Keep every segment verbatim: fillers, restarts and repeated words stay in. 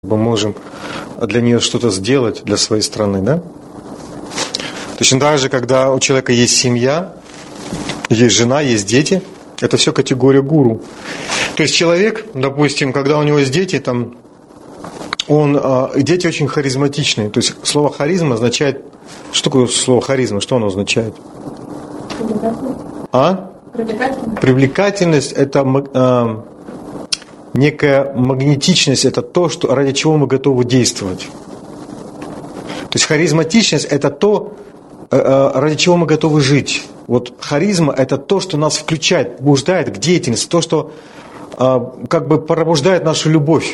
мы можем для нее что-то сделать, для своей страны, да? Точно так же, когда у человека есть семья, есть жена, есть дети, это все категория гуру. То есть человек, допустим, когда у него есть дети, там, он, дети очень харизматичные. То есть слово харизма означает, что такое слово харизма, что оно означает? Привлекательность. А? Привлекательность. Привлекательность – это некая магнетичность, это то, что, ради чего мы готовы действовать. То есть харизматичность – это то, ради чего мы готовы жить. Вот харизма – это то, что нас включает, побуждает к деятельности, то, что как бы пробуждает нашу любовь.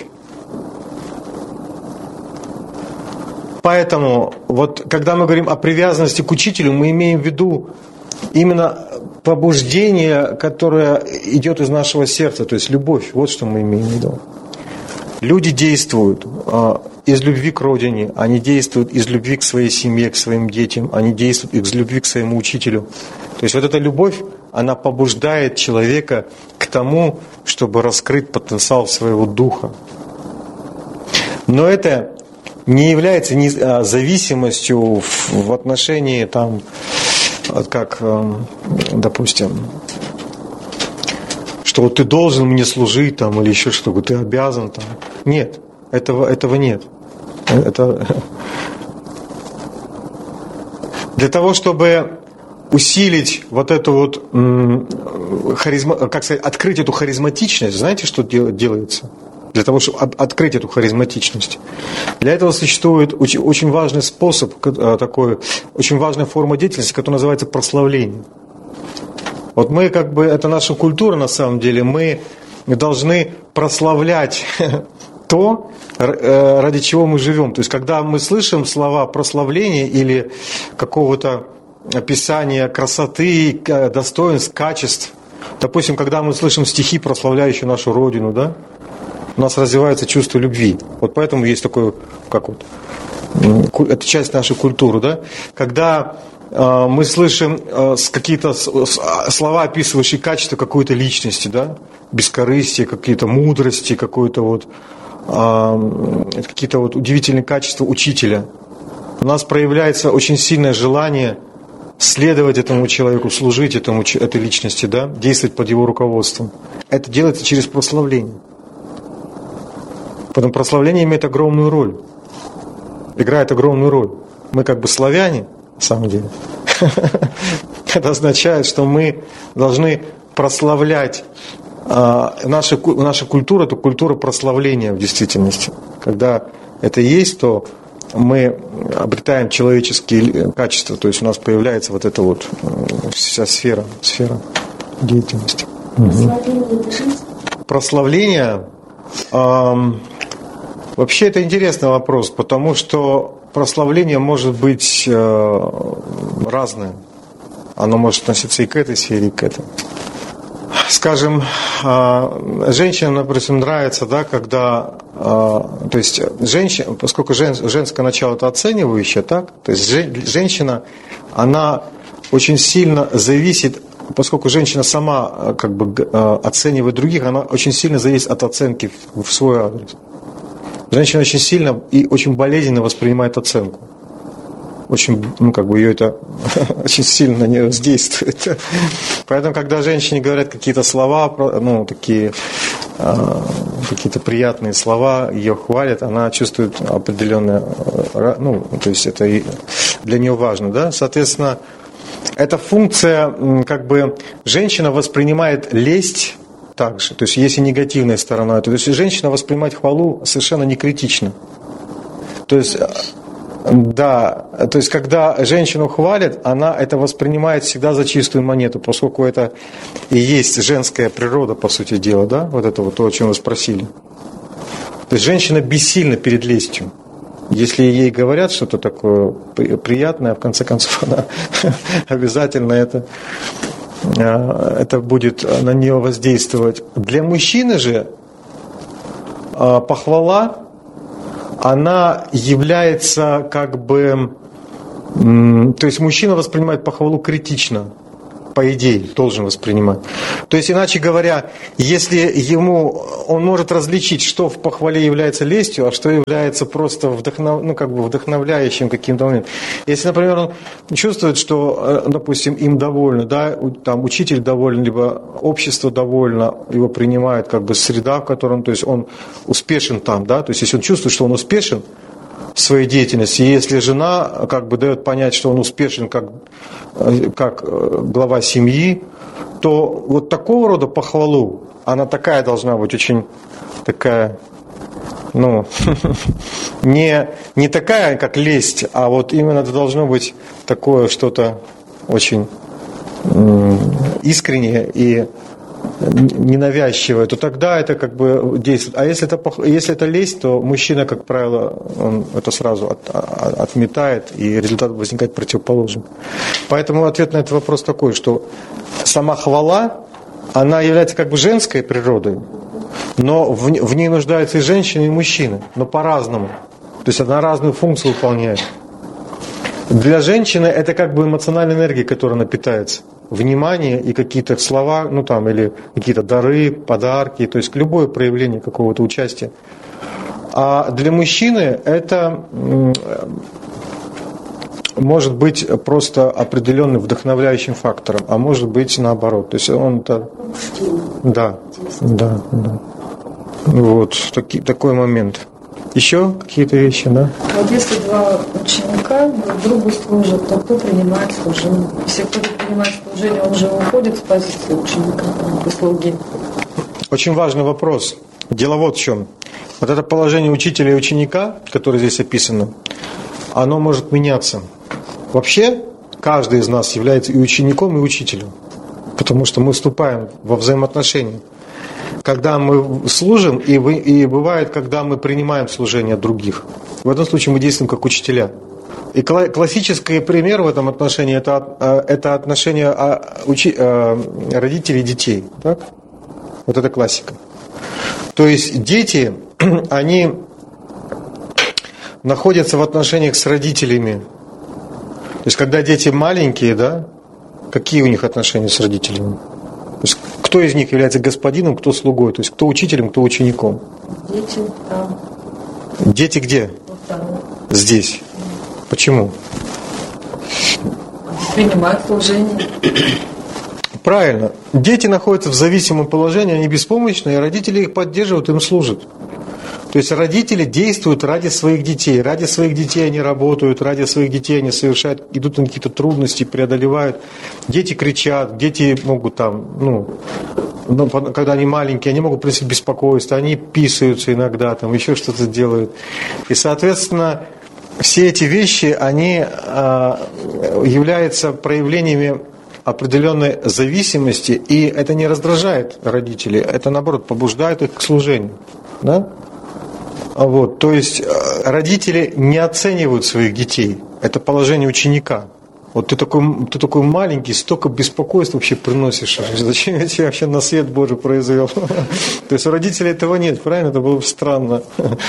Поэтому, вот, когда мы говорим о привязанности к учителю, мы имеем в виду именно побуждение, которое идет из нашего сердца, то есть любовь. Вот что мы имеем в виду. Люди действуют э, из любви к родине, они действуют из любви к своей семье, к своим детям, они действуют из любви к своему учителю. То есть вот эта любовь, она побуждает человека к тому, чтобы раскрыть потенциал своего духа. Но это не является ни зависимостью в, в отношении, там, как, допустим, что вот ты должен мне служить там, или еще что-то, ты обязан. Там. Нет, этого, этого нет. Это... Для того, чтобы усилить вот эту вот харизма, как сказать, открыть эту харизматичность, знаете, что делается? Для того, чтобы открыть эту харизматичность. Для этого существует очень, очень важный способ, такой, очень важная форма деятельности, которая называется прославление. Вот мы как бы, это наша культура на самом деле, мы должны прославлять то, ради чего мы живем. То есть, когда мы слышим слова прославления или какого-то описания красоты, достоинств, качеств, допустим, когда мы слышим стихи, прославляющие нашу Родину, да, у нас развивается чувство любви. Вот поэтому есть такое, как вот, это часть нашей культуры, да? Когда э, мы слышим э, какие-то слова, описывающие качество какой-то личности, да? Бескорыстие, какие-то мудрости, какое-то вот, э, какие-то вот удивительные качества учителя. У нас проявляется очень сильное желание следовать этому человеку, служить этому, этой личности, да? Действовать под его руководством. Это делается через прославление. Поэтому прославление имеет огромную роль, играет огромную роль. Мы как бы славяне, на самом деле. Это означает, что мы должны прославлять наша, наша культура, это культура прославления в действительности. Когда это есть, то мы обретаем человеческие качества, то есть у нас появляется вот эта вот вся сфера, сфера деятельности. Угу. Прославление. Эм, Вообще это интересный вопрос, потому что прославление может быть э, разное. Оно может относиться и к этой сфере, и к этой. Скажем, э, женщинам, например, нравится, да, когда, э, то есть женщина, поскольку жен, женское начало это оценивающее, так, то есть женщина, она очень сильно зависит, поскольку женщина сама как бы оценивает других, она очень сильно зависит от оценки в свой адрес. Женщина очень сильно и очень болезненно воспринимает оценку. Очень, ну, как бы ее это очень сильно на нее воздействует. Поэтому, когда женщине говорят какие-то слова, ну, такие, э, какие-то приятные слова, ее хвалят, она чувствует определенное, ну, то есть это для нее важно, да. Соответственно, эта функция, как бы, женщина воспринимает лесть также. То есть есть и негативная сторона. То есть женщина воспринимает хвалу совершенно не критично. То есть, да, то есть когда женщину хвалят, она это воспринимает всегда за чистую монету, поскольку это и есть женская природа, по сути дела, да, вот это вот то, о чем вы спросили. То есть женщина бессильна перед лестью. Если ей говорят что-то такое приятное, в конце концов она обязательно это... это будет на нее воздействовать. Для мужчины же похвала, она является как бы... То есть мужчина воспринимает похвалу критично. по идее, должен воспринимать. То есть, иначе говоря, если ему, он может различить, что в похвале является лестью, а что является просто вдохнов, ну, как бы вдохновляющим каким-то моментом. Если, например, он чувствует, что, допустим, им довольны, да, там учитель доволен, либо общество довольно, его принимает как бы среда, в которой он, то есть он успешен там, да, то есть если он чувствует, что он успешен в своей деятельности, и если жена как бы дает понять, что он успешен как, как глава семьи, то вот такого рода похвалу, она такая должна быть очень такая, ну, не, не такая, как лесть, а вот именно это должно быть такое что-то очень искреннее и ненавязчивое, то тогда это как бы действует. А если это, если это лесть, то мужчина, как правило, он это сразу от, от, отметает, и результат возникает противоположным. Поэтому ответ на этот вопрос такой, что сама хвала, она является как бы женской природой, но в, в ней нуждаются и женщины, и мужчины, но по-разному. То есть она разную функцию выполняет. Для женщины это как бы эмоциональная энергия, которая напитается. Внимание и какие-то слова, ну там, или какие-то дары, подарки, то есть любое проявление какого-то участия. А для мужчины это может быть просто определенным вдохновляющим фактором, а может быть наоборот. То есть он это... Да, да, да. Вот таки, такой момент. Еще какие-то вещи, да? Вот если два ученика друг другу служат, то кто принимает служение? Если кто-то принимает служение, он же уходит с позиции ученика и слуги. Очень важный вопрос. Дело вот в чем. Вот это положение учителя и ученика, которое здесь описано, оно может меняться. Вообще, каждый из нас является и учеником, и учителем. Потому что мы вступаем во взаимоотношения. Когда мы служим, и, вы, и бывает, когда мы принимаем служение от других. В этом случае мы действуем как учителя. И классический пример в этом отношении – это, это отношение учи, родителей и детей. Так? Вот это классика. То есть дети, они находятся в отношениях с родителями. То есть когда дети маленькие, да, какие у них отношения с родителями? То есть кто из них является господином, кто слугой, то есть кто учителем, кто учеником? Дети там. Дети где? Вот там. Здесь. Почему? Принимают служение. Правильно. Дети находятся в зависимом положении, они беспомощны, и родители их поддерживают, им служат. То есть родители действуют ради своих детей. Ради своих детей они работают, ради своих детей они совершают, идут на какие-то трудности, преодолевают. Дети кричат, дети могут там, ну, когда они маленькие, они могут приносить беспокойство, они писаются иногда, там еще что-то делают. И, соответственно, все эти вещи, они а, являются проявлениями определенной зависимости, и это не раздражает родителей, это, наоборот, побуждает их к служению. Да? Вот, то есть родители не оценивают своих детей. Это положение ученика. Вот ты такой, ты такой маленький, столько беспокойств вообще приносишь. Зачем я тебя вообще на свет Божий произвел? То есть у родителей этого нет, правильно? Это было бы странно.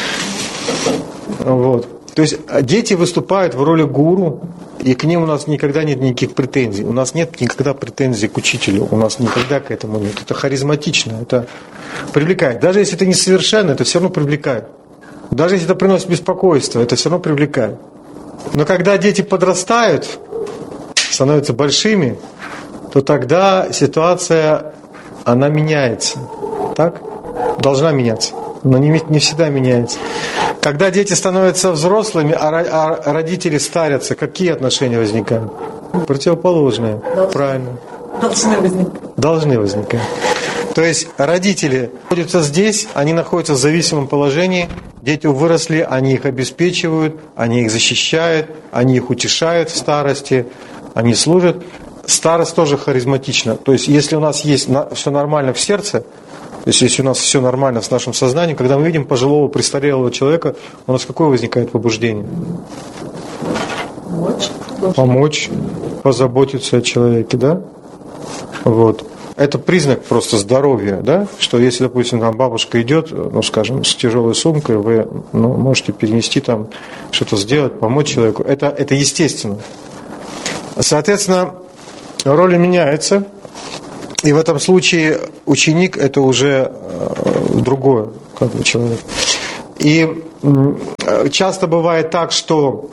Вот. То есть дети выступают в роли гуру, и к ним у нас никогда нет никаких претензий. У нас нет никогда претензий к учителю. У нас никогда к этому нет. Это харизматично, это привлекает. Даже если это несовершенно, это все равно привлекает. Даже если это приносит беспокойство, это все равно привлекает. Но когда дети подрастают, становятся большими, то тогда ситуация, она меняется. Так? Должна меняться. Но не, не всегда меняется. Когда дети становятся взрослыми, а родители старятся, какие отношения возникают? Противоположные. Должны. Правильно. Должны возникать. Должны возникать. То есть родители находятся здесь, они находятся в зависимом положении, дети выросли, они их обеспечивают, они их защищают, они их утешают в старости, они служат. Старость тоже харизматична. То есть если у нас есть все нормально в сердце, то есть если у нас все нормально с нашим сознанием, когда мы видим пожилого, престарелого человека, у нас какое возникает побуждение? Помочь. Помочь, позаботиться о человеке, да? Вот. Это признак просто здоровья, да? Что если, допустим, там бабушка идет, ну, скажем, с тяжелой сумкой, вы ну, можете перенести там, что-то сделать, помочь человеку. Это, это естественно. Соответственно, роли меняются. И в этом случае ученик – это уже другой как бы, человек. И часто бывает так, что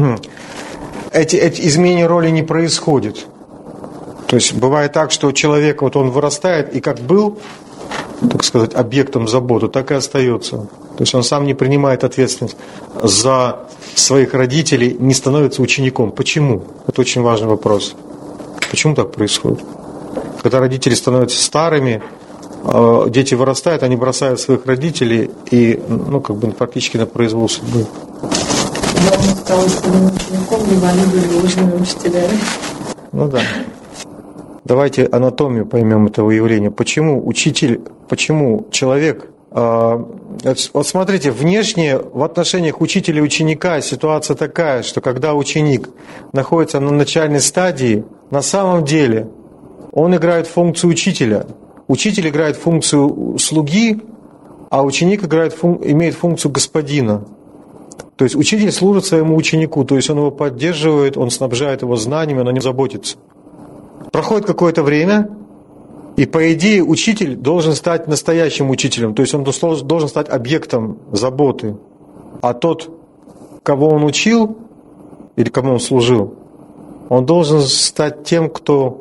эти, эти изменения роли не происходят. То есть бывает так, что человек, вот он вырастает, и как был, так сказать, объектом заботы, так и остается. То есть он сам не принимает ответственность за своих родителей, не становится учеником. Почему? Это очень важный вопрос. Почему так происходит? Когда родители становятся старыми, дети вырастают, они бросают своих родителей и, ну, как бы практически на произвол судьбы. Он стал своим учеником, либо они были ложными учителями. Ну да. Давайте анатомию поймем этого явления. Почему учитель, почему человек... Э, вот смотрите, внешне в отношениях учителя и ученика ситуация такая, что когда ученик находится на начальной стадии, на самом деле он играет функцию учителя. Учитель играет функцию слуги, а ученик играет фун... имеет функцию господина. То есть учитель служит своему ученику, то есть он его поддерживает, он снабжает его знаниями, он о нем заботится. Проходит какое-то время, и по идее учитель должен стать настоящим учителем, то есть он должен стать объектом заботы. А тот, кого он учил, или кому он служил, он должен стать тем, кто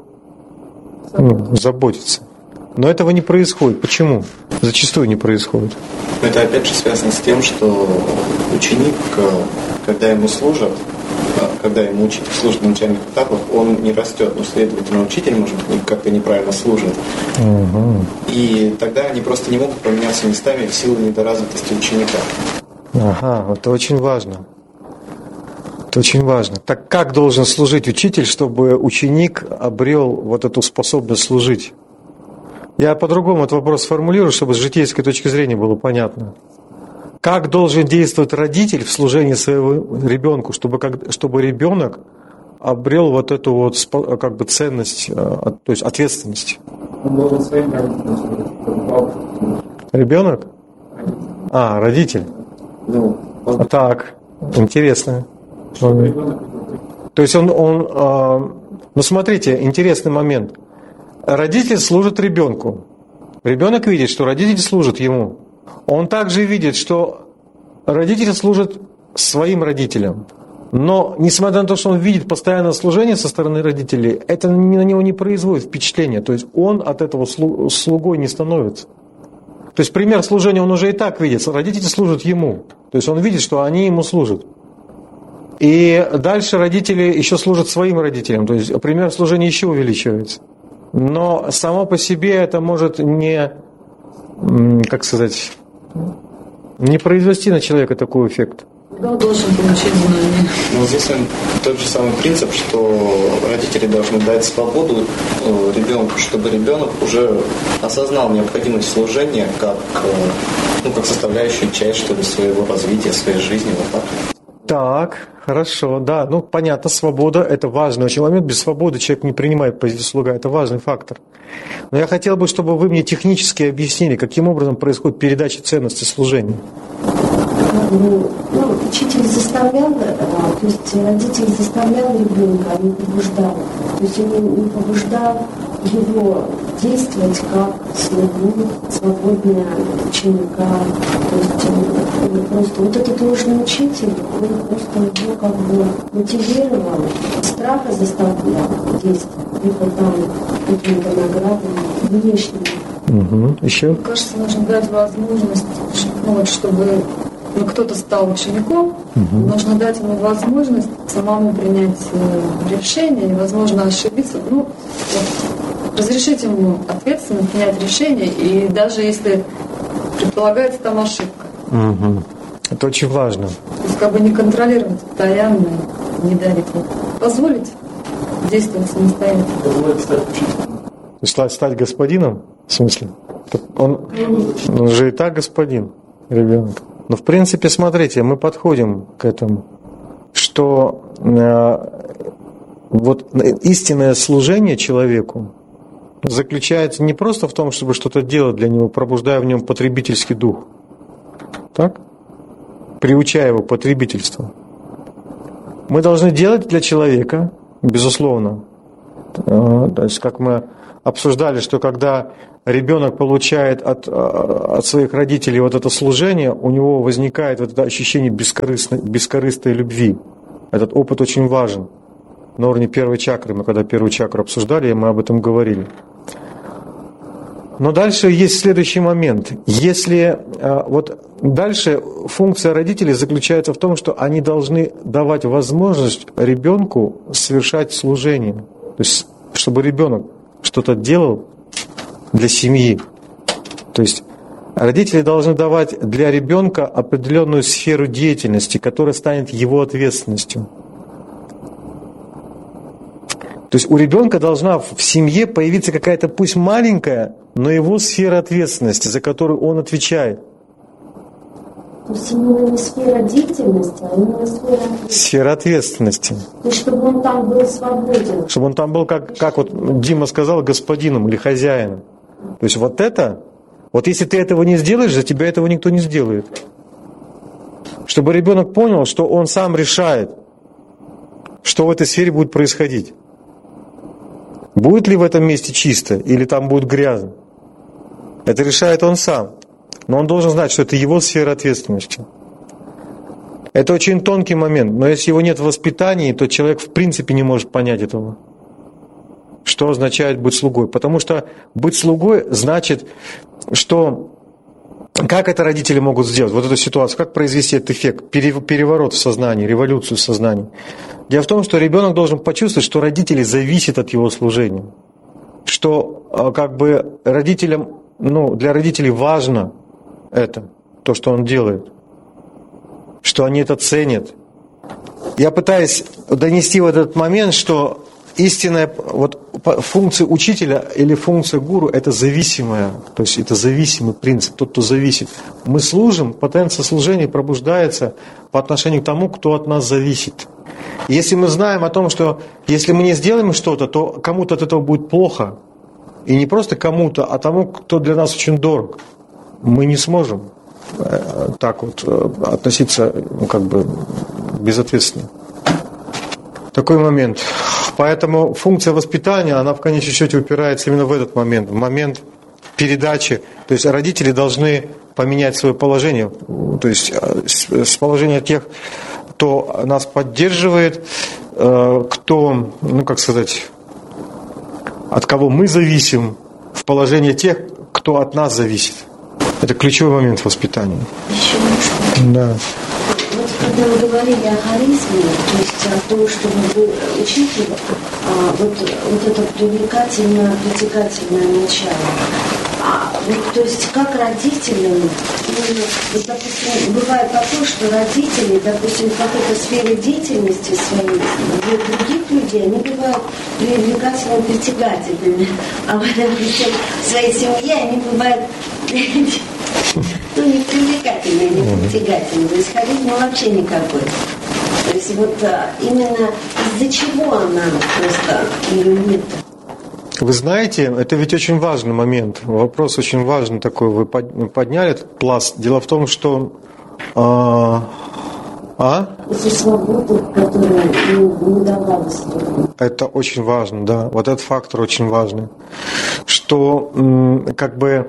ну, заботится. Но этого не происходит. Почему? Зачастую не происходит. Это опять же связано с тем, что ученик, когда ему служат, когда ему учитель служит на начальных этапах, он не растет, но, следовательно, учитель, может быть, как-то неправильно служит. Угу. И тогда они просто не могут поменяться местами в силу недоразвитости ученика. Ага, это очень важно. Это очень важно. Так как должен служить учитель, чтобы ученик обрел вот эту способность служить? Я по-другому этот вопрос сформулирую, чтобы с житейской точки зрения было понятно. Как должен действовать родитель в служении своего ребенку, чтобы, как, чтобы ребенок обрел вот эту вот как бы ценность, то есть ответственность? Он должен своим родителям служить. Ребенок? А, родитель. Ну, он... А, так, интересно. Он... То есть он, он а... ну смотрите, интересный момент. Родитель служит ребенку. Ребенок видит, что родитель служит ему. Он также видит, что родитель служит своим родителям. Но, несмотря на то, что он видит постоянное служение со стороны родителей, это на него не производит впечатления. То есть он от этого слугой не становится. То есть пример служения он уже и так видит. Родители служат ему. То есть он видит, что они ему служат. И дальше родители еще служат своим родителям. То есть пример служения еще увеличивается. Но само по себе это может не, как сказать, не произвести на человека такой эффект. Да, должен получить знания. Но здесь он тот же самый принцип, что родители должны дать свободу ребенку, чтобы ребенок уже осознал необходимость служения как, ну, как составляющую часть, что ли, своего развития, своей жизни. Вот так. Так, хорошо, да, ну понятно, свобода – это важный очень момент. Без свободы человек не принимает позицию слуга, это важный фактор. Но я хотел бы, чтобы вы мне технически объяснили, каким образом происходит передача ценности служения. Ну, учитель заставлял, то есть родитель заставлял ребенка, а не побуждал. То есть он не побуждал его действовать как слугу, свободного ученика. То есть он просто вот этот нужный учитель, он просто его как бы мотивировал, страха заставлял действовать, либо там какими-то наградами внешними. Угу. Еще? Мне кажется, нужно дать возможность, ну, вот, чтобы ну, кто-то стал учеником, угу. Нужно дать ему возможность самому принять решение, и, возможно, ошибиться. Ну, вот, разрешить ему ответственно принять решение, и даже если предполагается там ошибка. Угу. Это очень важно. То есть как бы не контролировать постоянно, не давить. Позволить действовать самостоятельно. Позволить стать учителем. Стать, стать господином? В смысле? Он, он же и так господин, ребенок. Но в принципе, смотрите, мы подходим к этому, что э, вот истинное служение человеку заключается не просто в том, чтобы что-то делать для него, пробуждая в нем потребительский дух, так? Приучая его к потребительству. Мы должны делать для человека, безусловно, То есть, как мы обсуждали, что когда ребенок получает от, от своих родителей вот это служение, у него возникает вот это ощущение бескорыстной, бескорыстной любви. Этот опыт очень важен. На уровне первой чакры, мы когда первую чакру обсуждали, мы об этом говорили. Но дальше есть следующий момент. Если вот дальше функция родителей заключается в том, что они должны давать возможность ребенку совершать служение. То есть, чтобы ребенок что-то делал для семьи. То есть родители должны давать для ребенка определенную сферу деятельности, которая станет его ответственностью. То есть у ребенка должна в семье появиться какая-то, пусть маленькая, но его сфера ответственности, за которую он отвечает. То есть именно не сфера деятельности, а именно сфера ответственности. Сфера ответственности. То есть чтобы он там был свободен. Чтобы он там был, как, как вот Дима сказал, господином или хозяином. То есть вот это, вот если ты этого не сделаешь, за тебя этого никто не сделает. Чтобы ребенок понял, что он сам решает, что в этой сфере будет происходить. Будет ли в этом месте чисто или там будет грязно? Это решает он сам. Но он должен знать, что это его сфера ответственности. Это очень тонкий момент. Но если его нет в воспитании, то человек в принципе не может понять этого. Что означает быть слугой? Потому что быть слугой значит, что... Как это родители могут сделать? Вот эту ситуацию, как произвести этот эффект, переворот в сознании, революцию в сознании? Дело в том, что ребенок должен почувствовать, что родители зависят от его служения. Что как бы родителям, ну, для родителей важно это, то, что он делает. Что они это ценят. Я пытаюсь донести в этот момент, что истинная вот, функция учителя или функция гуру – это зависимая, то есть это зависимый принцип, тот, кто зависит. Мы служим, потенция служения пробуждается по отношению к тому, кто от нас зависит. Если мы знаем о том, что если мы не сделаем что-то, то кому-то от этого будет плохо, и не просто кому-то, а тому, кто для нас очень дорог, мы не сможем так вот относиться, ну, как бы безответственно. Такой момент. Поэтому функция воспитания, она в конечном счете упирается именно в этот момент, в момент передачи. То есть родители должны поменять свое положение, то есть с положения тех, кто нас поддерживает, кто, ну как сказать, от кого мы зависим, в положение тех, кто от нас зависит. Это ключевой момент воспитания. Еще можно? Да. Вот когда вы говорили о харизме, то есть о том, чтобы вы учитель, а, вот, вот это привлекательное, притягательное начало. А, вот, то есть как родителям, именно, вот, допустим, бывает такое, что родители, допустим, в какой-то сфере деятельности своей, для других людей, они бывают привлекательно притягательными, а вот, допустим, в своей семье они бывают ну, не привлекательные, не притягательные. То есть харизма вообще никакой. То есть вот именно из-за чего она просто ее нет? Вы знаете, это ведь очень важный момент. Вопрос очень важный такой. Вы подняли этот пласт. Дело в том, что... А? а? Из-за свободы, которая не, не давалась. Это очень важно, да. Вот этот фактор очень важный. Что как бы...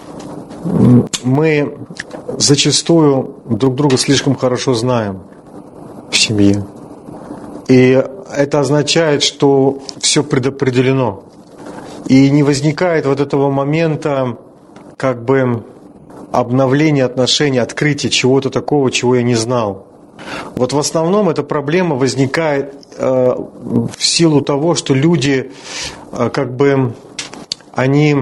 мы зачастую друг друга слишком хорошо знаем в семье. И это означает, что все предопределено. И не возникает вот этого момента как бы обновления отношений, открытия чего-то такого, чего я не знал. Вот в основном эта проблема возникает э, в силу того, что люди э, как бы они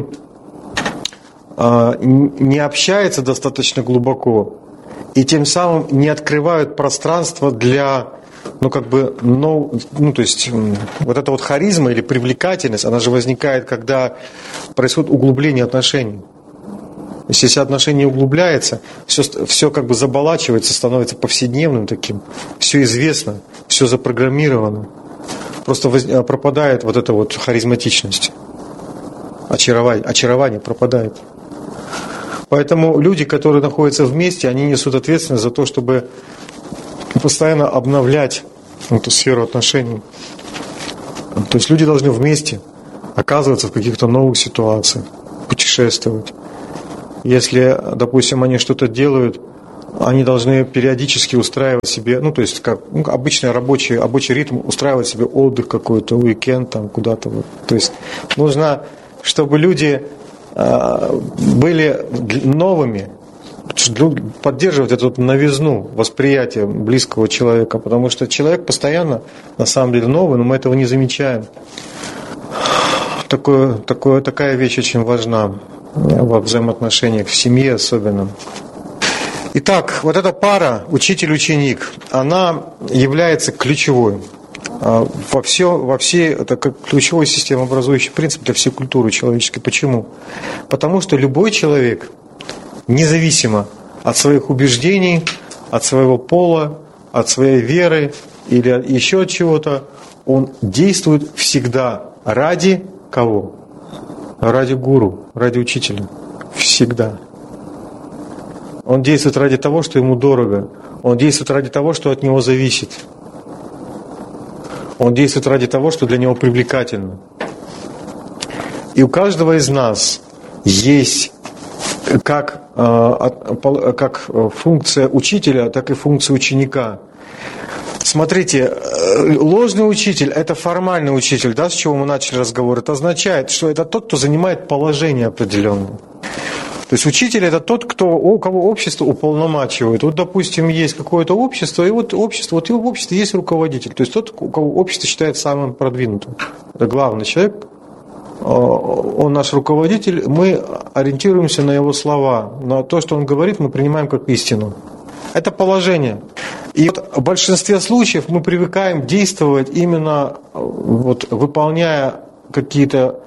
не общаются достаточно глубоко и тем самым не открывают пространство для, ну как бы, ну, ну то есть вот эта вот харизма или привлекательность, она же возникает, когда происходит углубление отношений. То есть если отношение углубляется, все, все как бы заболачивается, становится повседневным таким, все известно, все запрограммировано, просто воз... пропадает вот эта вот харизматичность, очарование, очарование пропадает. Поэтому люди, которые находятся вместе, они несут ответственность за то, чтобы постоянно обновлять эту сферу отношений. То есть люди должны вместе оказываться в каких-то новых ситуациях, путешествовать. Если, допустим, они что-то делают, они должны периодически устраивать себе, ну, то есть, как ну, обычный рабочий, рабочий ритм, устраивать себе отдых какой-то, уикенд там куда-то. Вот. То есть нужно, чтобы люди э, были новыми, поддерживать эту новизну восприятия близкого человека, потому что человек постоянно, на самом деле, новый, но мы этого не замечаем. Такое, такое, такая вещь очень важна во взаимоотношениях, в семье особенно. Итак, вот эта пара учитель-ученик, она является ключевой во, все, во всей, это как ключевой системообразующий принцип для всей культуры человеческой. Почему? Потому что любой человек, независимо от своих убеждений, от своего пола, от своей веры или еще от чего-то, он действует всегда ради кого? Ради гуру, ради учителя. Всегда. Он действует ради того, что ему дорого. Он действует ради того, что от него зависит. Он действует ради того, что для него привлекательно. И у каждого из нас есть как, как функция учителя, так и функция ученика. Смотрите, ложный учитель – это формальный учитель, да, с чего мы начали разговор. Это означает, что это тот, кто занимает положение определенное. То есть учитель – это тот, кто, у кого общество уполномачивает. Вот, допустим, есть какое-то общество, и вот общество, вот и в обществе есть руководитель. То есть тот, у кого общество считает самым продвинутым. Это главный человек, он наш руководитель, мы ориентируемся на его слова, на то, что он говорит, мы принимаем как истину. Это положение. И вот в большинстве случаев мы привыкаем действовать именно вот, выполняя какие-то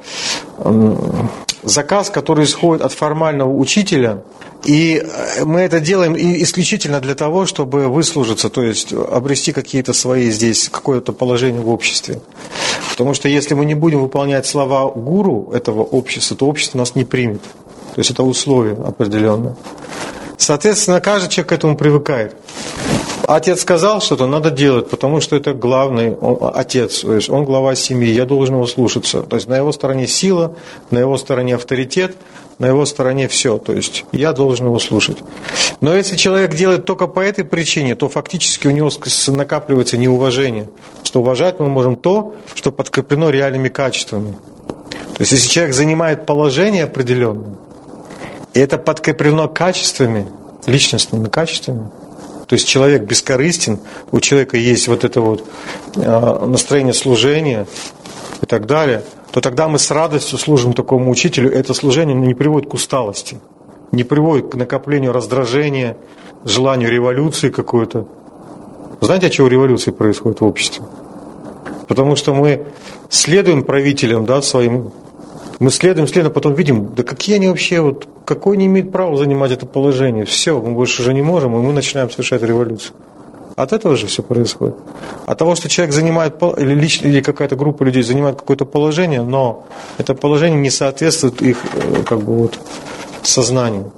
заказ, который исходит от формального учителя, и мы это делаем исключительно для того, чтобы выслужиться, то есть обрести какие-то свои здесь, какое-то положение в обществе. Потому что если мы не будем выполнять слова гуру этого общества, то общество нас не примет. То есть это условие определенное. Соответственно, каждый человек к этому привыкает. Отец сказал что-то, надо делать, потому что это главный он, отец, то есть он глава семьи, я должен его слушаться. То есть на его стороне сила, на его стороне авторитет, на его стороне все. То есть я должен его слушать. Но если человек делает только по этой причине, то фактически у него накапливается неуважение. Что уважать мы можем то, что подкреплено реальными качествами. То есть если человек занимает положение определенное, и это подкреплено качествами, личностными качествами, то есть человек бескорыстен, у человека есть вот это вот настроение служения и так далее, то тогда мы с радостью служим такому учителю. Это служение не приводит к усталости, не приводит к накоплению раздражения, желанию революции какой-то. Знаете, от чего революции происходит в обществе? Потому что мы следуем правителям, да, своим. Мы следуем, следуем, потом видим, да какие они вообще, вот, какой не имеет права занимать это положение. Все, мы больше уже не можем, и мы начинаем совершать революцию. От этого же все происходит. От того, что человек занимает, или, лично, или какая-то группа людей занимает какое-то положение, но это положение не соответствует их как бы, вот, сознанию.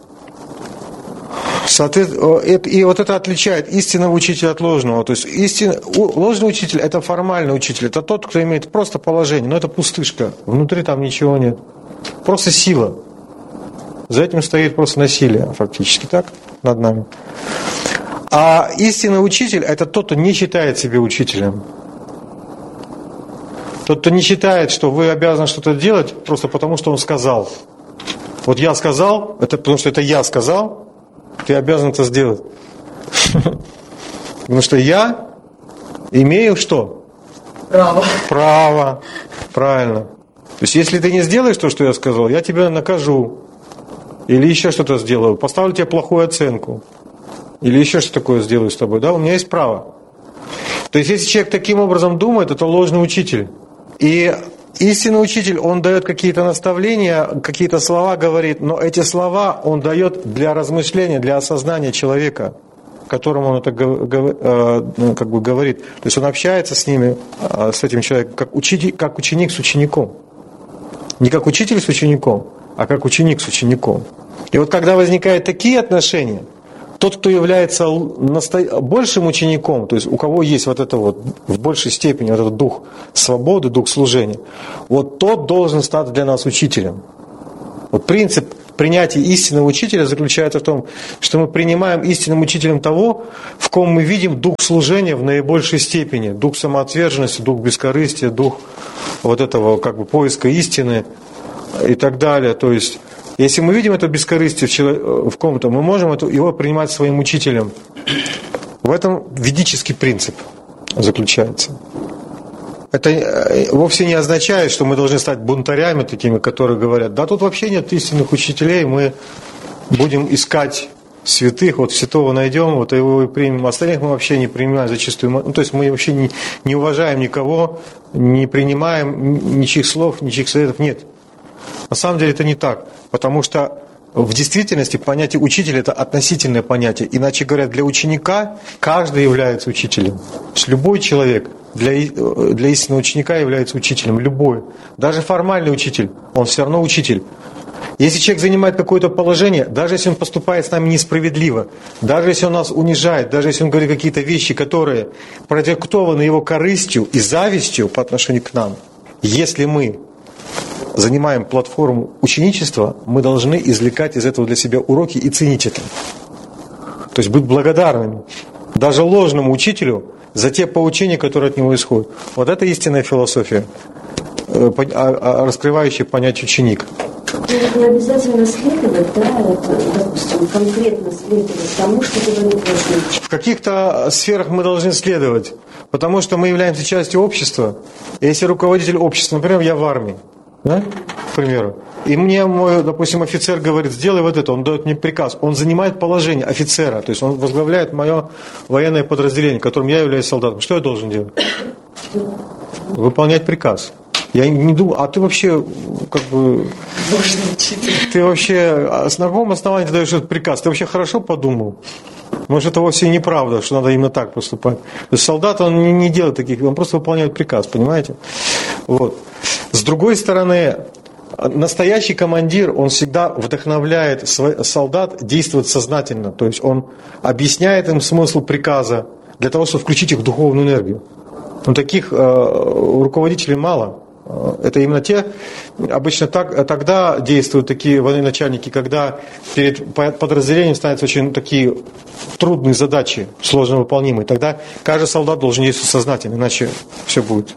И вот это отличает истинного учителя от ложного. То есть истин... ложный учитель – это формальный учитель. Это тот, кто имеет просто положение, но это пустышка. Внутри там ничего нет. Просто сила. За этим стоит просто насилие, фактически, так, над нами. А истинный учитель – это тот, кто не считает себя учителем. Тот, кто не считает, что вы обязаны что-то делать просто потому, что он сказал. Вот я сказал, это потому что это я сказал, ты обязан это сделать. Потому что я имею что? Право. Право. Правильно. То есть, если ты не сделаешь то, что я сказал, я тебя накажу. Или еще что-то сделаю. Поставлю тебе плохую оценку. Или еще что такое сделаю с тобой. Да, у меня есть право. То есть, если человек таким образом думает, это ложный учитель. И истинный учитель, он дает какие-то наставления, какие-то слова говорит, но эти слова он дает для размышления, для осознания человека, которому он это как бы говорит. То есть он общается с ними, с этим человеком, как учитель, как ученик с учеником. Не как учитель с учеником, а как ученик с учеником. И вот когда возникают такие отношения, тот, кто является насто... большим учеником, то есть у кого есть вот это вот в большей степени вот этот дух свободы, дух служения, вот тот должен стать для нас учителем. Вот принцип принятия истинного учителя заключается в том, что мы принимаем истинным учителем того, в ком мы видим дух служения в наибольшей степени, дух самоотверженности, дух бескорыстия, дух вот этого как бы поиска истины и так далее. То есть, если мы видим это бескорыстие в, человек, в ком-то, мы можем это, его принимать своим учителем. В этом ведический принцип заключается. Это вовсе не означает, что мы должны стать бунтарями такими, которые говорят, да тут вообще нет истинных учителей, мы будем искать святых, вот святого найдем, вот его и примем, остальных мы вообще не принимаем зачастую. Ну, то есть мы вообще не, не уважаем никого, не принимаем ничьих слов, ничьих советов, нет. На самом деле это не так, потому что в действительности понятие учителя – это относительное понятие. Иначе говоря, для ученика каждый является учителем. То есть любой человек для, для истинного ученика является учителем. Любой. Даже формальный учитель, он все равно учитель. Если человек занимает какое-то положение, даже если он поступает с нами несправедливо, даже если он нас унижает, даже если он говорит какие-то вещи, которые продиктованы его корыстью и завистью по отношению к нам, если мы занимаем платформу ученичества, мы должны извлекать из этого для себя уроки и ценить это. То есть быть благодарными даже ложному учителю за те поучения, которые от него исходят. Вот это истинная философия, раскрывающая понятие ученик. Не обязательно следовать, да, это, допустим, конкретно следовать тому, что говорит ваш учитель. В каких-то сферах мы должны следовать, потому что мы являемся частью общества. И если руководитель общества, например, я в армии, да, к примеру, и мне мой, допустим, офицер говорит, сделай вот это, он дает мне приказ, он занимает положение офицера, то есть он возглавляет мое военное подразделение, которым я являюсь солдатом. Что я должен делать? Выполнять приказ. Я не думаю, а ты вообще, как бы, ты вообще, с каком основании ты даешь этот приказ? Ты вообще хорошо подумал? Может, это вовсе неправда, что надо именно так поступать. То есть солдат, он не, не делает таких, он просто выполняет приказ, понимаете? Вот. С другой стороны, настоящий командир, он всегда вдохновляет солдат действовать сознательно. То есть он объясняет им смысл приказа для того, чтобы включить их в духовную энергию. Но таких э, руководителей мало. Это именно те, обычно так, тогда действуют такие военачальники, когда перед подразделением ставятся очень такие трудные задачи, сложно выполнимые. Тогда каждый солдат должен действовать сознательно, иначе все будет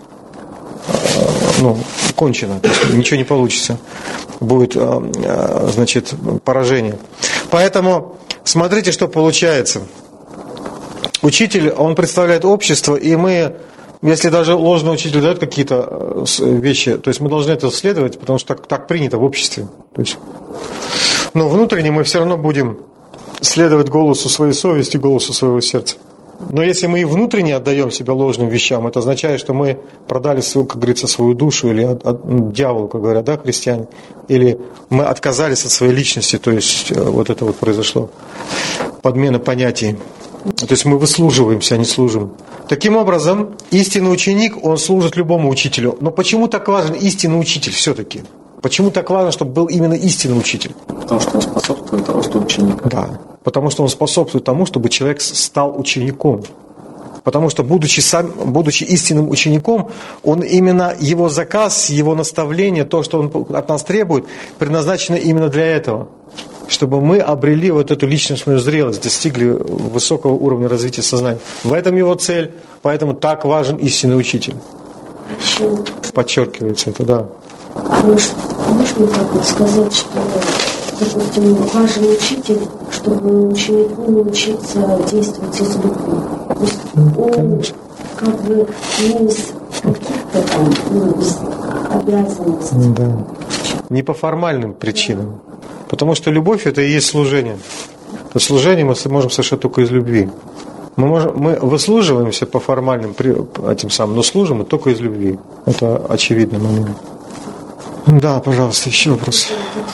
ну, кончено, ничего не получится, будет, значит, поражение. Поэтому смотрите, что получается. Учитель, он представляет общество, и мы, если даже ложный учитель дает какие-то вещи, то есть мы должны это следовать, потому что так, так принято в обществе. То есть, но внутренне мы все равно будем следовать голосу своей совести, голосу своего сердца. Но если мы и внутренне отдаем себя ложным вещам, это означает, что мы продали свою, как говорится, свою душу, или от, от, дьяволу, как говорят, да, христиане, или мы отказались от своей личности, то есть вот это вот произошло, подмена понятий. То есть мы выслуживаемся, а не служим. Таким образом, истинный ученик, он служит любому учителю. Но почему так важен истинный учитель все-таки? Почему так важно, чтобы был именно истинный учитель? Потому что он способствует росту ученика. Да, потому что он способствует тому, чтобы человек стал учеником. Потому что, будучи, сам, будучи истинным учеником, он именно его заказ, его наставление, то, что он от нас требует, предназначено именно для этого. Чтобы мы обрели вот эту личностную зрелость, достигли высокого уровня развития сознания. В этом его цель, поэтому так важен истинный учитель. Подчеркивается это, да. А может, можно так вот сказать, что, допустим, важен учитель, чтобы ученику научиться действовать из любви. То есть он как бы не из каких-то там, ну, без обязанностей. Да. Не по формальным причинам. Потому что любовь – это и есть служение. То служение мы можем совершать только из любви. Мы, можем, мы выслуживаемся по формальным этим самым, но служим мы только из любви. Это очевидный момент. Да, пожалуйста, еще вопрос.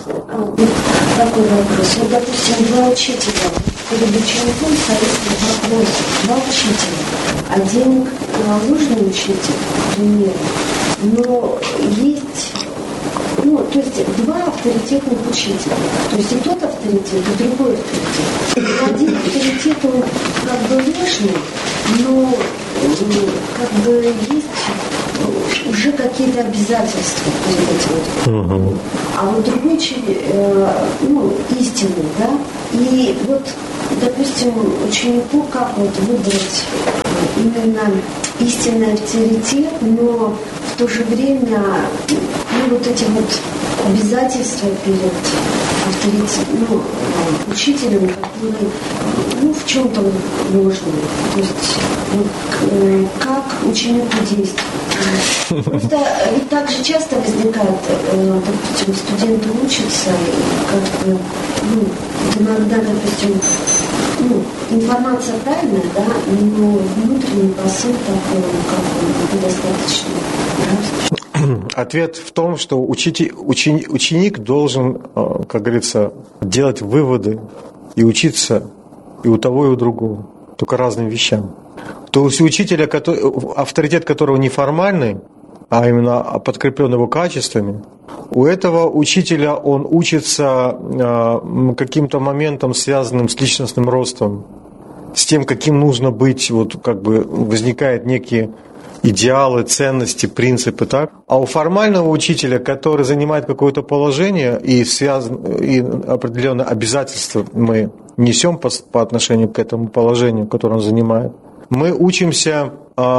Такой вопрос. Вот, допустим, два учителя. Перед учеником, соответственно, два учителя. Один ложный учитель, к примеру. Но есть... ну, то есть два авторитетных учителя. То есть и тот авторитет, и другой авторитет. Один авторитет, он как бы ложный, но как бы есть уже какие-то обязательства перед этим. Uh-huh. А вот другой э, ну, истинный, да? И вот, допустим, ученику как вот выбрать именно истинный авторитет, но в то же время ну, вот эти вот обязательства перед авторитетом, ну, учителем, который ну, в чем-то ложный. То есть вот, как ученику действовать. Просто ведь так же часто возникает, допустим, студенты учатся, и как бы, ну, иногда, допустим, ну, информация правильная, да, но внутренний посыл такой, как он недостаточно. Ответ в том, что учитель, ученик, ученик должен, как говорится, делать выводы и учиться и у того, и у другого, только разным вещам. То есть у учителя, авторитет которого не формальный, а именно подкреплен его качествами, у этого учителя он учится каким-то моментом, связанным с личностным ростом, с тем, каким нужно быть, вот как бы возникают некие идеалы, ценности, принципы, так. А у формального учителя, который занимает какое-то положение и, связан, и определенные обязательства мы несем по, по отношению к этому положению, которое он занимает, мы учимся,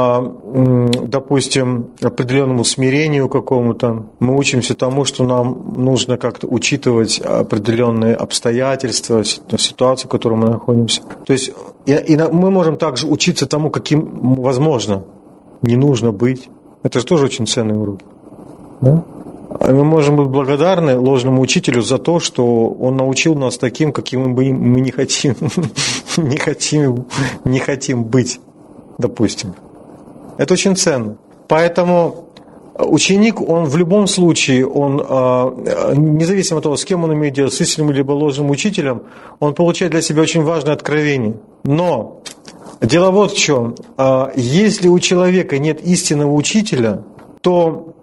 допустим, определенному смирению какому-то, мы учимся тому, что нам нужно как-то учитывать определенные обстоятельства, ситуацию, в которой мы находимся. То есть и мы можем также учиться тому, каким возможно не нужно быть. Это же тоже очень ценный урок. Да? Мы можем быть благодарны ложному учителю за то, что он научил нас таким, каким мы не хотим, не хотим, не хотим быть, допустим. Это очень ценно. Поэтому ученик, он в любом случае, он, независимо от того, с кем он имеет дело, с истинным либо ложным учителем, он получает для себя очень важное откровение. Но дело вот в чем. Если у человека нет истинного учителя, то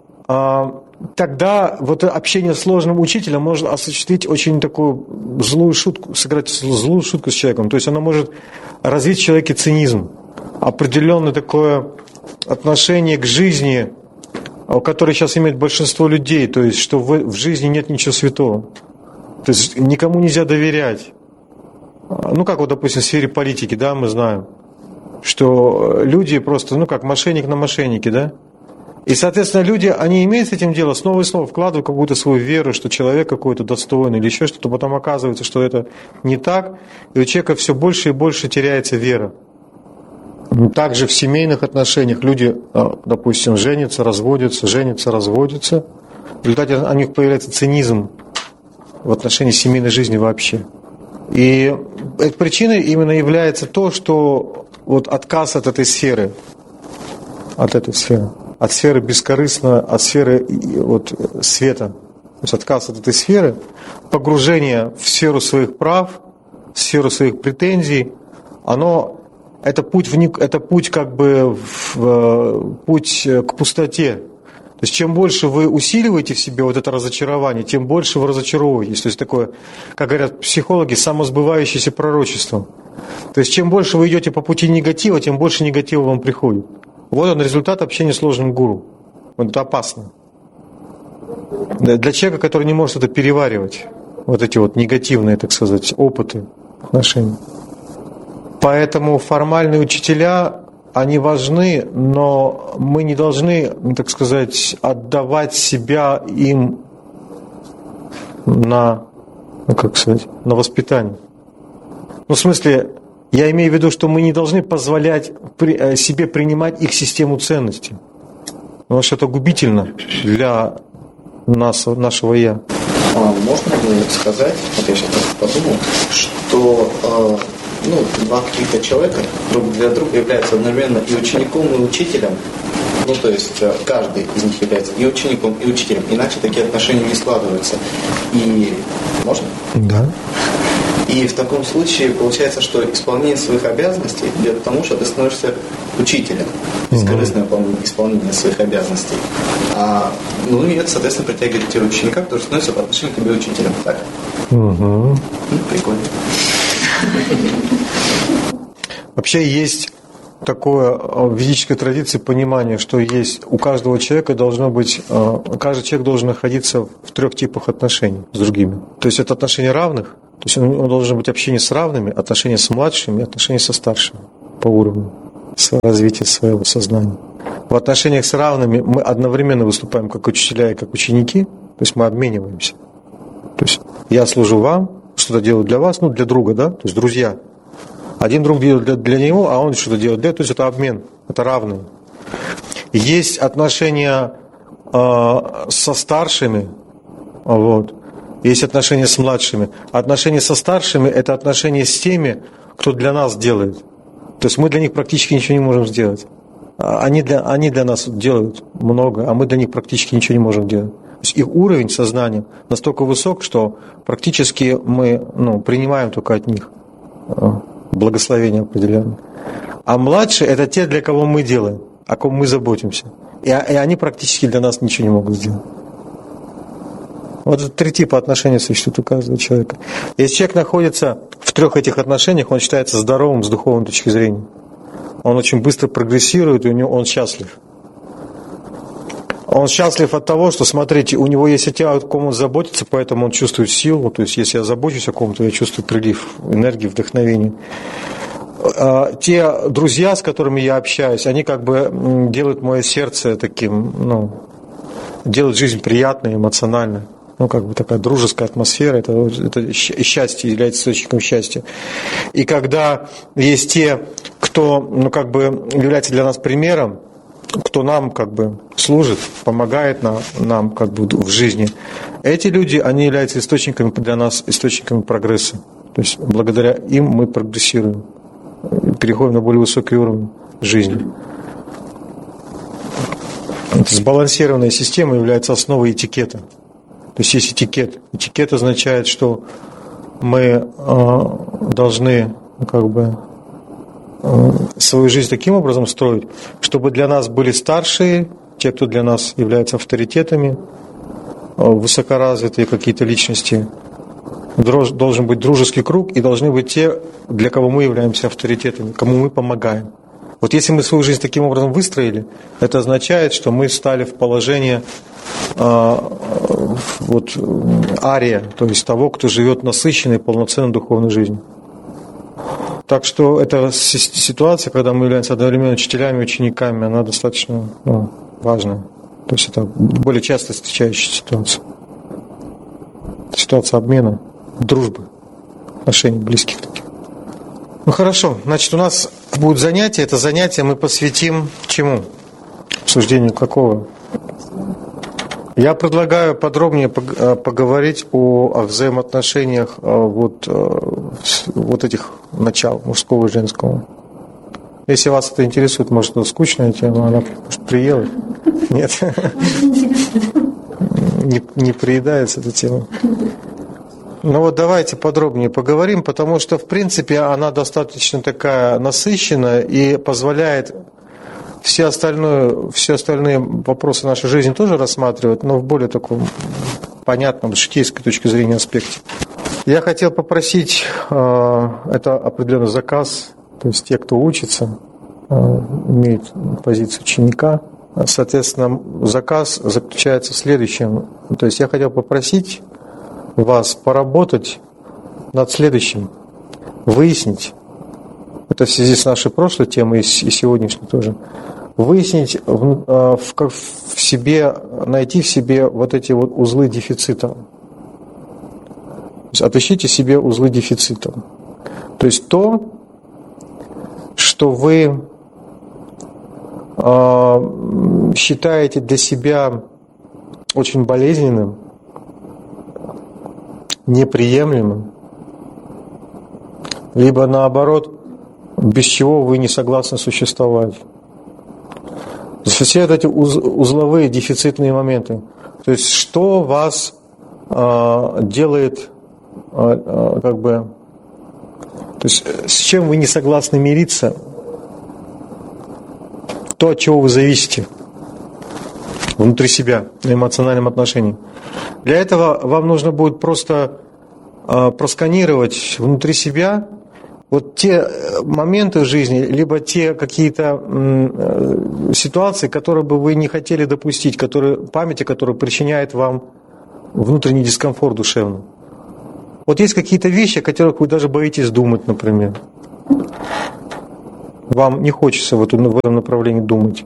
тогда вот общение с сложным учителем может осуществить очень такую злую шутку, сыграть злую шутку с человеком. То есть она может развить в человеке цинизм, определенное такое отношение к жизни, которое сейчас имеет большинство людей, то есть что в, в жизни нет ничего святого. То есть никому нельзя доверять. Ну, как вот, допустим, в сфере политики, да, мы знаем, что люди просто, ну, как мошенник на мошеннике, да. И, соответственно, люди, они имеют с этим дело, снова и снова вкладывают какую-то свою веру, что человек какой-то достойный или еще что-то, потом оказывается, что это не так, и у человека все больше и больше теряется вера. Также в семейных отношениях люди, допустим, женятся, разводятся, женятся, разводятся. В результате у них появляется цинизм в отношении семейной жизни вообще. И причиной именно является то, что вот отказ от этой сферы, от этой сферы, от сферы бескорыстно, от сферы вот, света, то есть отказ от этой сферы, погружение в сферу своих прав, в сферу своих претензий, оно это путь в ник, это путь как бы в, путь к пустоте. То есть чем больше вы усиливаете в себе вот это разочарование, тем больше вы разочаровываетесь. То есть такое, как говорят психологи, самосбывающееся пророчество. То есть чем больше вы идете по пути негатива, тем больше негатива вам приходит. Вот он результат общения с ложным гуру. Вот это опасно. Для человека, который не может это переваривать, вот эти вот негативные, так сказать, опыты, отношения. Поэтому формальные учителя, они важны, но мы не должны, так сказать, отдавать себя им на, ну, как сказать, на воспитание. Ну, в смысле, я имею в виду, что мы не должны позволять при, себе принимать их систему ценностей. Потому что это губительно для нас, нашего «я». Можно ли сказать, вот я сейчас подумал, что ну, два каких-то человека друг для друга являются одновременно и учеником, и учителем. Ну, то есть каждый из них является и учеником, и учителем. Иначе такие отношения не складываются. И можно? Да. И в таком случае получается, что исполнение своих обязанностей ведет к тому, что ты становишься учителем. Бескорыстное исполнение своих обязанностей. А, ну и это, соответственно, притягивает к тебе ученика, который становится по отношению к тебе учителем. Так? Угу. Ну, прикольно. Вообще есть такое в ведической традиции понимание, что есть у каждого человека должно быть, каждый человек должен находиться в трех типах отношений с другими. То есть это отношения равных, то есть он должен быть общение с равными, отношения с младшими, отношения со старшими по уровню развития своего сознания. В отношениях с равными мы одновременно выступаем как учителя и как ученики, то есть мы обмениваемся. То есть я служу вам, что-то делаю для вас, ну для друга, да, то есть друзья. Один друг делает для, для него, а он что-то делает для, то есть это обмен, это равные. Есть отношения э, со старшими, вот. Есть отношения с младшими. Отношения со старшими – это отношения с теми, кто для нас делает. То есть мы для них практически ничего не можем сделать. Они для, они для нас делают много, а мы для них практически ничего не можем делать. То есть их уровень сознания настолько высок, что практически мы ну, принимаем только от них благословение определенное. А младшие – это те, для кого мы делаем, о ком мы заботимся. И, и они практически для нас ничего не могут сделать. Вот три типа отношений существует у каждого человека. Если человек находится в трех этих отношениях, он считается здоровым с духовной точки зрения. Он очень быстро прогрессирует, и у него он счастлив. Он счастлив от того, что, смотрите, у него есть те, о ком он заботится, поэтому он чувствует силу. То есть, если я забочусь о ком-то, я чувствую прилив энергии, вдохновения. Те друзья, с которыми я общаюсь, они как бы делают мое сердце таким, ну, делают жизнь приятной, эмоциональной. Ну, как бы такая дружеская атмосфера, это, это счастье, является источником счастья. И когда есть те, кто, ну, как бы является для нас примером, кто нам как бы служит, помогает нам, нам как бы в жизни. Эти люди, они являются источниками для нас, источниками прогресса. То есть благодаря им мы прогрессируем, переходим на более высокий уровень жизни. Сбалансированная система является основой этикета. То есть есть этикет. Этикет означает, что мы э, должны как бы свою жизнь таким образом строить, чтобы для нас были старшие, те, кто для нас являются авторитетами, высокоразвитые какие-то личности. Должен быть дружеский круг, и должны быть те, для кого мы являемся авторитетами, кому мы помогаем. Вот если мы свою жизнь таким образом выстроили, это означает, что мы стали в положение э, вот, ария, то есть того, кто живет насыщенной, полноценной духовной жизнью. Так что эта ситуация, когда мы являемся одновременно учителями и учениками, она достаточно ну, важная. То есть это более часто встречающаяся ситуация. Ситуация обмена, дружбы, отношений близких таких. Ну хорошо, значит, у нас будет занятие. Это занятие мы посвятим чему? Обсуждению какого? Я предлагаю подробнее поговорить о, о взаимоотношениях вот, вот этих начал, мужского и женского. Если вас это интересует, может, это скучная тема, она может, приела? Нет? Не, не приедается эта тема. Ну вот давайте подробнее поговорим, потому что, в принципе, она достаточно такая насыщенная и позволяет все остальное, все остальные вопросы нашей жизни тоже рассматривать, но в более таком понятном, с житейской точки зрения аспекте. Я хотел попросить, это определенный заказ, то есть те, кто учится, имеет позицию ученика. Соответственно, заказ заключается в следующем. То есть я хотел попросить вас поработать над следующим, выяснить, это в связи с нашей прошлой темой и сегодняшней тоже, выяснить в, в, в себе, найти в себе вот эти вот узлы дефицита. То есть отыщите себе узлы дефицита. То есть то, что вы э, считаете для себя очень болезненным, неприемлемым, либо наоборот, без чего вы не согласны существовать. Все вот эти узловые дефицитные моменты. То есть что вас э, делает э, как бы То есть с чем вы не согласны мириться, то, от чего вы зависите внутри себя, на эмоциональном отношении. Для этого вам нужно будет просто э, просканировать внутри себя вот те моменты в жизни, либо те какие-то э, ситуации, которые бы вы не хотели допустить, которые, памяти, которые причиняют вам внутренний дискомфорт душевный. Вот есть какие-то вещи, о которых вы даже боитесь думать, например. Вам не хочется в этом направлении думать.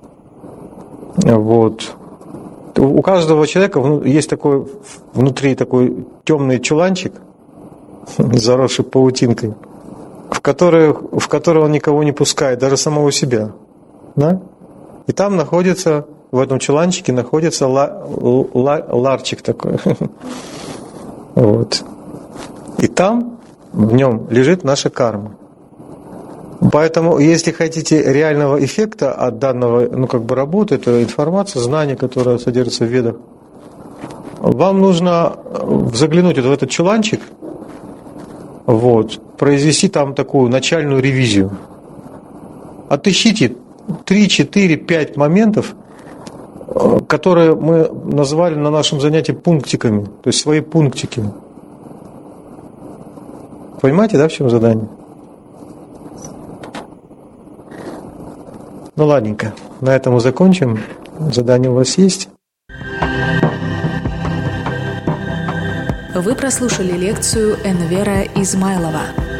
Вот. У каждого человека есть такой внутри такой темный чуланчик, заросший паутинкой, в который, в который он никого не пускает, даже самого себя. Да? И там находится, в этом чуланчике находится ла, ла, ларчик такой. Вот. И там, в нем, лежит наша карма. Поэтому, если хотите реального эффекта от данного, ну, как бы работы, это информация, знание, которое содержится в ведах, вам нужно заглянуть вот в этот чуланчик, вот, произвести там такую начальную ревизию. Отыщите три, четыре, пять моментов, которые мы назвали на нашем занятии пунктиками, то есть свои пунктики. Понимаете, да, в чем задание? Ну, ладненько, на этом мы закончим. Задание у вас есть. Вы прослушали лекцию Энвера Измайлова.